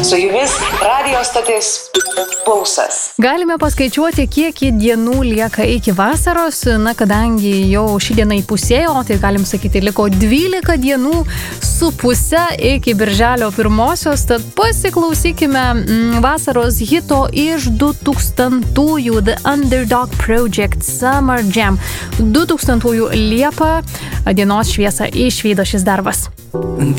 Su jumis radio stotis Pulsas. Galime paskaičiuoti, kiek dienų lieka iki vasaros. Na, kadangi jau ši diena įpusėjo, tai galim sakyti, liko 12 dienų su puse iki birželio 1-osios. Tad pasiklausykime vasaros hito iš 2000-ųjų The Underdog Project Summer Jam. 2000-ųjų Liepą dienos šviesą išvydo šis darbas.